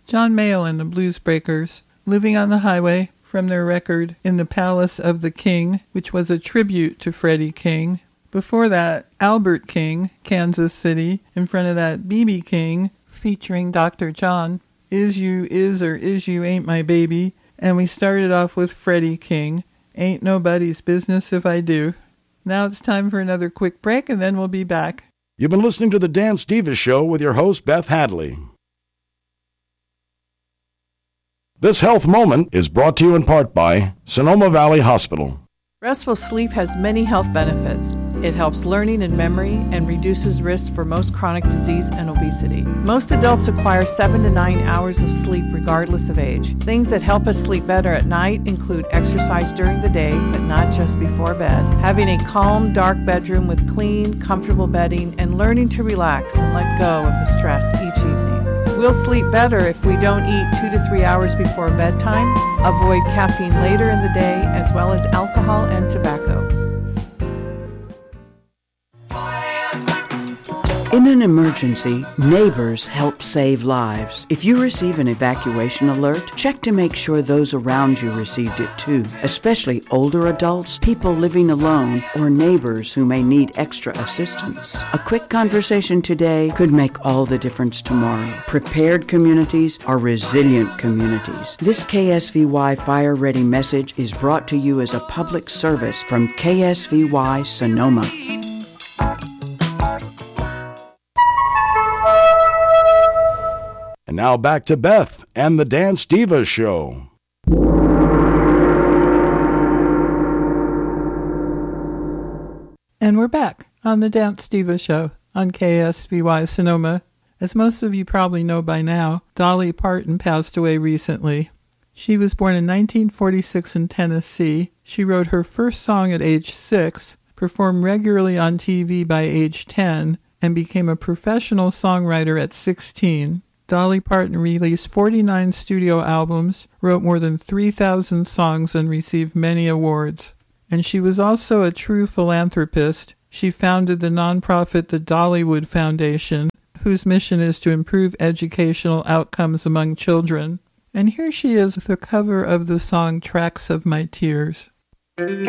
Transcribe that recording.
John Mayall and the Blues Breakers, Living on the Highway, from their record In the Palace of the King, which was a tribute to Freddie King. Before that, Albert King, Kansas City. In front of that, B.B. King, featuring Dr. John, Is You Is or Is You Ain't My Baby. And we started off with Freddie King, Ain't Nobody's Business If I Do. Now it's time for another quick break, and then we'll be back. You've been listening to The Dance Diva Show with your host, Beth Hadley. This health moment is brought to you in part by Sonoma Valley Hospital. Restful sleep has many health benefits. It helps learning and memory and reduces risks for most chronic disease and obesity. Most adults acquire 7 to 9 hours of sleep regardless of age. Things that help us sleep better at night include exercise during the day, but not just before bed, having a calm, dark bedroom with clean, comfortable bedding, and learning to relax and let go of the stress each evening. We'll sleep better if we don't eat 2 to 3 hours before bedtime, avoid caffeine later in the day, as well as alcohol and tobacco. In an emergency, neighbors help save lives. If you receive an evacuation alert, check to make sure those around you received it too, especially older adults, people living alone, or neighbors who may need extra assistance. A quick conversation today could make all the difference tomorrow. Prepared communities are resilient communities. This KSVY Fire Ready message is brought to you as a public service from KSVY Sonoma. And now back to Beth and the Dance Diva Show. And we're back on the Dance Diva Show on KSVY Sonoma. As most of you probably know by now, Dolly Parton passed away recently. She was born in 1946 in Tennessee. She wrote her first song at age 6, performed regularly on TV by age 10, and became a professional songwriter at 16. Dolly Parton released 49 studio albums, wrote more than 3,000 songs, and received many awards. And she was also a true philanthropist. She founded the nonprofit The Dollywood Foundation, whose mission is to improve educational outcomes among children. And here she is with a cover of the song Tracks of My Tears.